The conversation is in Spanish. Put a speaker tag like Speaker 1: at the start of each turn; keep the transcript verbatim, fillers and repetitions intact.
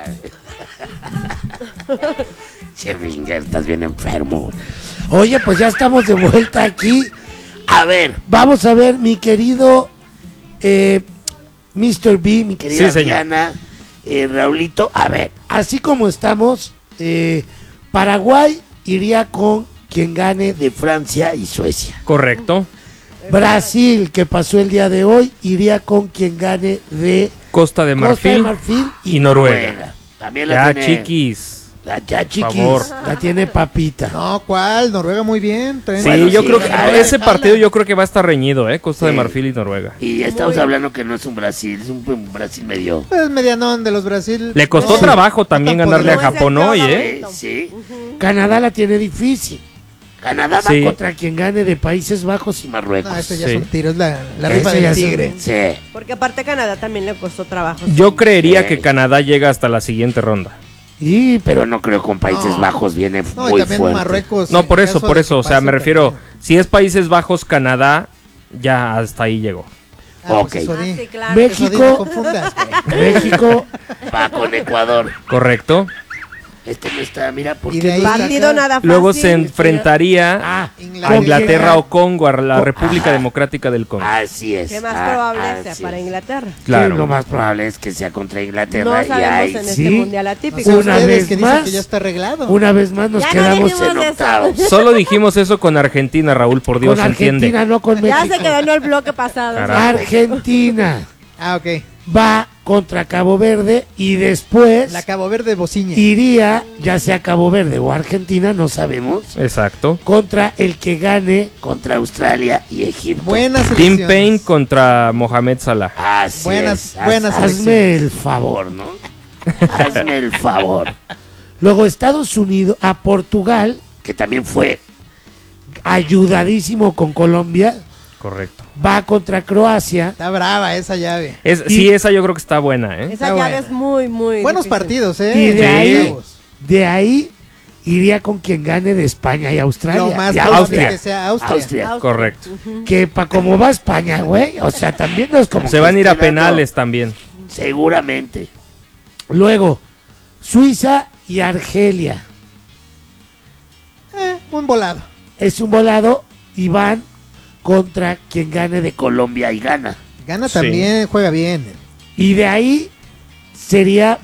Speaker 1: Che, Finger, estás bien enfermo. Oye, pues ya estamos de vuelta aquí. A ver, vamos a ver, mi querido eh, mister B, mi querida
Speaker 2: sí,
Speaker 1: Diana, eh, Raulito. A ver, así como estamos, eh, Paraguay iría con quien gane de Francia y Suecia.
Speaker 2: Correcto.
Speaker 1: Brasil, que pasó el día de hoy, iría con quien gane de
Speaker 2: Costa de Marfil,
Speaker 1: Costa de Marfil y,
Speaker 2: y Noruega.
Speaker 1: Noruega. También la
Speaker 2: Ya,
Speaker 1: tiene,
Speaker 2: chiquis.
Speaker 1: La, ya, chiquis.
Speaker 2: Favor.
Speaker 1: La tiene Papita.
Speaker 3: No, ¿cuál? Noruega muy bien.
Speaker 2: Sí,
Speaker 1: Bueno,
Speaker 2: yo
Speaker 1: sí,
Speaker 2: creo que
Speaker 1: a ver,
Speaker 2: ese partido yo creo que va a estar reñido, ¿eh? Costa
Speaker 1: Sí.
Speaker 2: de Marfil y Noruega.
Speaker 1: Y ya estamos hablando que no es un Brasil, es un, un Brasil medio.
Speaker 3: Es medianón de los Brasil.
Speaker 2: Le costó
Speaker 3: No,
Speaker 2: trabajo también
Speaker 3: tan
Speaker 2: ganarle a
Speaker 3: poderoso.
Speaker 2: Japón hoy,
Speaker 1: Sí,
Speaker 2: ¿eh?
Speaker 1: sí. Canadá la tiene difícil. Canadá va
Speaker 2: Sí.
Speaker 1: contra quien gane de Países Bajos y Marruecos.
Speaker 3: No, este ya
Speaker 2: Sí.
Speaker 3: son tiros, la, la
Speaker 1: Ese
Speaker 3: rifa
Speaker 1: ya
Speaker 3: del
Speaker 1: son-
Speaker 3: tigre.
Speaker 1: Sí.
Speaker 4: Porque aparte Canadá también le costó trabajo.
Speaker 2: Yo creería
Speaker 1: Sí.
Speaker 2: que Canadá llega hasta la siguiente ronda.
Speaker 1: Y, pero no creo con Países
Speaker 3: No.
Speaker 1: Bajos viene
Speaker 3: No, y
Speaker 1: muy
Speaker 3: también
Speaker 1: fuerte.
Speaker 3: Marruecos.
Speaker 2: No,
Speaker 3: en
Speaker 2: por eso,
Speaker 3: caso
Speaker 2: por
Speaker 3: de
Speaker 2: eso.
Speaker 3: que
Speaker 2: O sea,
Speaker 3: pase
Speaker 2: me refiero,
Speaker 3: también.
Speaker 2: si es Países Bajos, Canadá, ya hasta ahí llegó.
Speaker 3: Ah, pues
Speaker 1: Ok.
Speaker 3: eso di.
Speaker 4: Ah, sí, claro.
Speaker 1: México-
Speaker 3: Eso di, no confundas, güey.
Speaker 1: México va con Ecuador.
Speaker 2: Correcto.
Speaker 1: Este no está, mira, ¿por
Speaker 3: Y
Speaker 1: qué
Speaker 3: de ahí-
Speaker 1: no está
Speaker 4: Partido
Speaker 1: acá?
Speaker 4: nada fácil.
Speaker 2: Luego se enfrentaría
Speaker 1: Ah,
Speaker 3: Inglaterra.
Speaker 2: a Inglaterra o Congo, a la
Speaker 1: Oh,
Speaker 2: República
Speaker 1: ajá.
Speaker 2: Democrática del Congo.
Speaker 1: Así es.
Speaker 4: Que más
Speaker 1: ah,
Speaker 4: probable
Speaker 1: así
Speaker 4: sea para
Speaker 1: es.
Speaker 4: Inglaterra.
Speaker 2: Claro.
Speaker 1: Sí, lo más probable es que sea contra Inglaterra.
Speaker 4: No
Speaker 1: y
Speaker 4: sabemos
Speaker 1: ahí
Speaker 4: en este
Speaker 1: sí,
Speaker 4: mundial
Speaker 3: No
Speaker 4: atípico.
Speaker 3: sé
Speaker 1: Una
Speaker 3: ustedes
Speaker 1: vez
Speaker 3: que dicen
Speaker 1: más.
Speaker 3: que ya está arreglado.
Speaker 1: Una vez más nos
Speaker 4: Ya no
Speaker 1: quedamos
Speaker 4: dijimos
Speaker 1: en
Speaker 4: de eso.
Speaker 1: octavos.
Speaker 2: Solo dijimos eso con Argentina, Raúl, por Dios,
Speaker 1: Con
Speaker 2: entiende.
Speaker 1: Argentina, no con
Speaker 4: Ya
Speaker 1: México.
Speaker 4: se quedó en el bloque pasado.
Speaker 2: Carajo.
Speaker 1: Argentina
Speaker 3: Ah, ok.
Speaker 1: va contra Cabo Verde y después
Speaker 3: La Cabo Verde Bociña.
Speaker 1: iría, ya sea Cabo Verde o Argentina, no sabemos,
Speaker 2: Exacto.
Speaker 1: contra el que gane contra Australia y Egipto.
Speaker 3: Buenas
Speaker 2: Tim
Speaker 3: elecciones.
Speaker 2: Payne contra Mohamed Salah.
Speaker 1: Así
Speaker 3: Buenas-
Speaker 1: es. Haz-
Speaker 3: buenas
Speaker 1: Hazme
Speaker 3: elecciones.
Speaker 1: el favor, ¿no? Hazme el favor. Luego Estados Unidos a Portugal, que también fue ayudadísimo con Colombia,
Speaker 2: Correcto.
Speaker 1: va contra Croacia.
Speaker 3: Está brava esa llave.
Speaker 2: Es,
Speaker 1: Y-
Speaker 2: sí, esa yo creo que está buena, ¿eh?
Speaker 4: Esa
Speaker 3: Está
Speaker 4: llave
Speaker 3: buena.
Speaker 4: es muy, muy
Speaker 3: Buenos
Speaker 4: difícil.
Speaker 3: partidos, ¿eh?
Speaker 1: Y de
Speaker 2: Sí.
Speaker 1: ahí,
Speaker 3: Bravos.
Speaker 1: de ahí iría con quien gane de España y Australia.
Speaker 3: Lo más
Speaker 1: Y
Speaker 3: probable
Speaker 2: Austria.
Speaker 3: que sea Austria.
Speaker 1: Austria.
Speaker 4: Austria.
Speaker 2: Correcto.
Speaker 1: Que para como va España, güey, o sea, también no es como
Speaker 2: Se
Speaker 1: que
Speaker 2: van a ir a
Speaker 1: esté dando-
Speaker 2: penales también.
Speaker 1: Seguramente. Luego, Suiza y Argelia.
Speaker 3: Eh, un volado.
Speaker 1: Es un volado y van contra quien gane de Colombia y gana.
Speaker 3: Gana
Speaker 2: Sí.
Speaker 3: también, juega bien.
Speaker 1: Y de ahí sería